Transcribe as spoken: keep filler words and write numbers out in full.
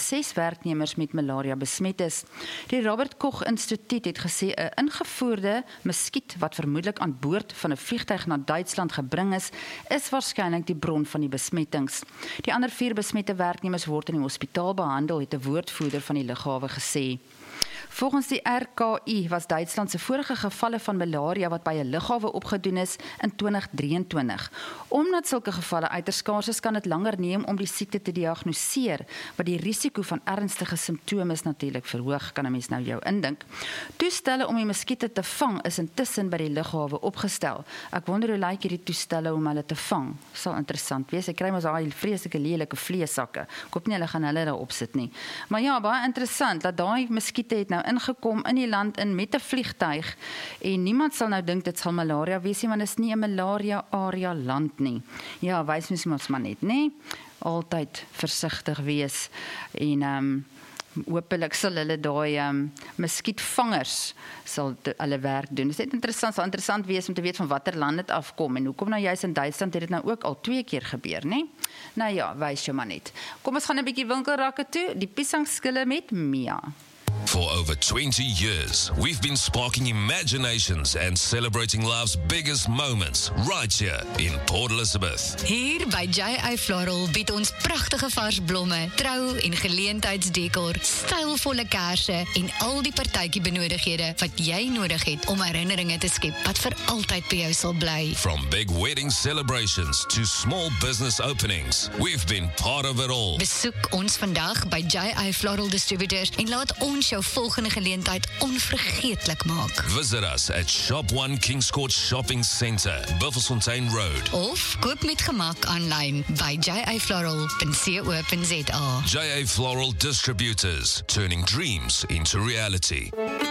ses werknemers met malaria besmet is. Die Robert Koch Instituut het gesê 'n ingevoerde muskiet wat vermoedelik aan boord van 'n vliegtuig na Duitsland gebring is, is waarskynlik die bron van die besmettings. Die ander vier besmette werknemers word in die hospitaal behandel, het 'n woordvoerder van die lughawe gesê. Volgens die R K I was Duitsland se vorige gevalle van malaria wat by 'n lughawe opgedoen is in twintig drieëntwintig. Omdat sulke gevalle uiters skaars is, kan dit langer neem om die siekte te diagnoseer, wat die risiko van ernstige simptome is natuurlik verhoog, kan 'n mens nou jou indink. Toestelle om die muskiete te vang is intussen by die lughawe opgestel. Ek wonder hoe lyk hierdie toestelle om hulle te vang. Sal interessant wees. Ek kry mos daai vreeslike lelike vleessakke. Ek hoop nie hulle gaan hulle daar opsit nie. Maar ja, baie interessant dat daai muskiete het nou ingekom in die land in met 'n vliegtuig en niemand sal nou dink dit sal malaria wees nie, want dit is nie 'n malaria area land nie. Ja, wys mens ons maar net, nê? Altyd versigtig wees en ehm um, hopelik sal hulle daai um, muskietvangers sal de, hulle werk doen. Dit is net interessant, sal interessant wees om te weet van watter land dit afkom en hoekom nou juist in Duitsland het dit nou ook al twee keer gebeur, né? Nou ja, wys jou maar net. Kom ons gaan 'n bietjie winkelrakke toe, die piesangskille met Mia. For over twenty years, we've been sparking imaginations and celebrating life's biggest moments right here in Port Elizabeth. Hier by J A Floral bied ons pragtige vars blomme, trou- en geleentheidsdekor, stylvolle kersse en al die partytjie benodighede wat jy nodig het om herinneringe te skep wat vir altyd by jou sal bly. From big wedding celebrations to small business openings, we've been part of it all. Besoek ons vandag by J A Floral Distributors en laat ons jou volgende geleentheid onvergeetlik maak. Visit us at Shop One Kings Court Shopping Centre, Buffelsfontein Road. Of koop met gemak aanlyn by j a floral dot co dot za. J A Floral Distributors, turning dreams into reality.